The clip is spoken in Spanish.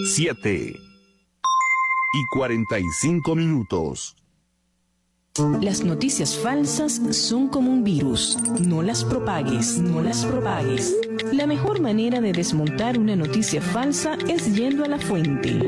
7:45. Las noticias falsas son como un virus. No las propagues, no las propagues. La mejor manera de desmontar una noticia falsa es yendo a la fuente.